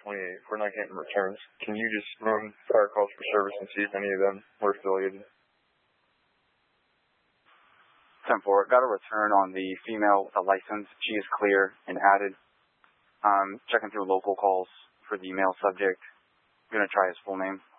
28. If we're not getting returns, can you just run fire calls for service and see if any of them were affiliated? 10-4, got a return on the female with a license. She is clear and added. Checking through local calls for the male subject. I'm going to try his full name.